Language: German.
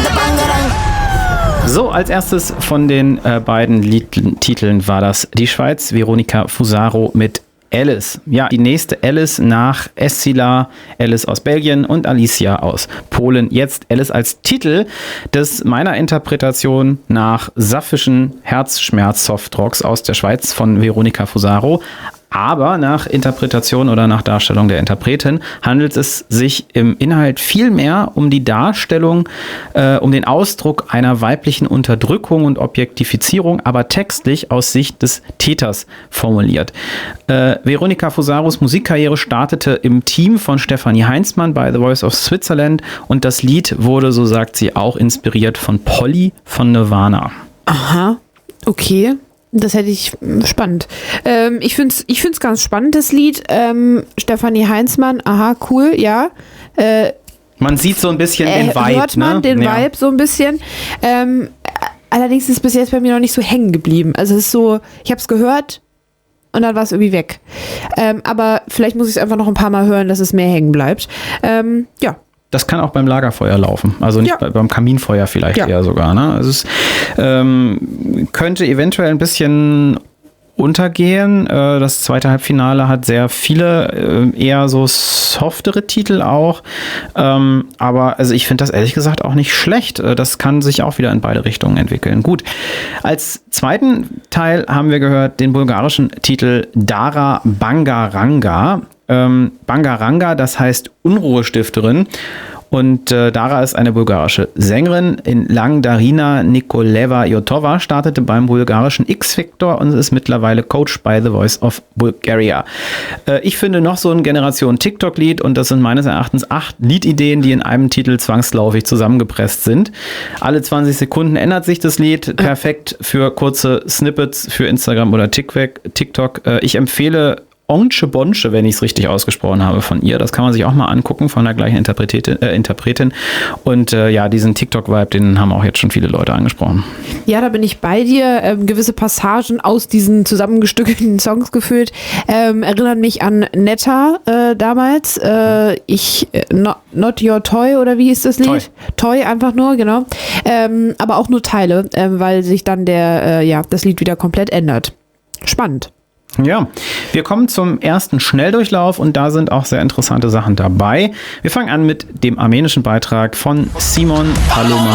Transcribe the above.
So, als erstes von den beiden Liedtiteln war das die Schweiz, Veronica Fusaro mit Alice. Ja, die nächste Alice nach Escila, Alice aus Belgien und Alicia aus Polen. Jetzt Alice als Titel des meiner Interpretation nach sappischen Herzschmerz-Softrocks aus der Schweiz von Veronica Fusaro. Aber nach Interpretation oder nach Darstellung der Interpretin handelt es sich im Inhalt viel mehr um die Darstellung, um den Ausdruck einer weiblichen Unterdrückung und Objektifizierung, aber textlich aus Sicht des Täters formuliert. Veronica Fusaros Musikkarriere startete im Team von Stefanie Heinzmann bei The Voice of Switzerland und das Lied wurde, so sagt sie, auch inspiriert von Polly von Nirvana. Aha, okay. Das hätte ich spannend. Ich find's ganz spannend, das Lied. Stefanie Heinzmann, aha, cool, ja. Man sieht so ein bisschen den Vibe. Hört man den Vibe so ein bisschen. Allerdings ist es bis jetzt bei mir noch nicht so hängen geblieben. Also es ist so, ich habe es gehört und dann war es irgendwie weg. Aber vielleicht muss ich es einfach noch ein paar Mal hören, dass es mehr hängen bleibt. Ja. Das kann auch beim Lagerfeuer laufen, also nicht beim Kaminfeuer vielleicht eher sogar. Ne? Also es könnte eventuell ein bisschen untergehen. Das zweite Halbfinale hat sehr viele eher so softere Titel auch. Aber also ich finde das ehrlich gesagt auch nicht schlecht. Das kann sich auch wieder in beide Richtungen entwickeln. Gut, als zweiten Teil haben wir gehört den bulgarischen Titel Dara Bangaranga. Bangaranga, das heißt Unruhestifterin. Und Dara ist eine bulgarische Sängerin. In Lang Darina Nikoleva Jotova startete beim bulgarischen X-Factor und ist mittlerweile Coach bei The Voice of Bulgaria. Ich finde noch so ein Generation TikTok-Lied und das sind meines Erachtens 8 Liedideen, die in einem Titel zwangsläufig zusammengepresst sind. Alle 20 Sekunden ändert sich das Lied. Perfekt für kurze Snippets für Instagram oder TikTok. Ich empfehle Onche Bonche, wenn ich es richtig ausgesprochen habe, von ihr. Das kann man sich auch mal angucken, von der gleichen Interpretin. Und diesen TikTok-Vibe, den haben auch jetzt schon viele Leute angesprochen. Ja, da bin ich bei dir. Gewisse Passagen aus diesen zusammengestückelten Songs gefühlt erinnern mich an Netta damals. Not Your Toy, oder wie ist das Lied? Toy einfach nur, genau. Aber auch nur Teile, weil sich dann das Lied wieder komplett ändert. Spannend. Ja, wir kommen zum ersten Schnelldurchlauf und da sind auch sehr interessante Sachen dabei. Wir fangen an mit dem armenischen Beitrag von Simon Paloma.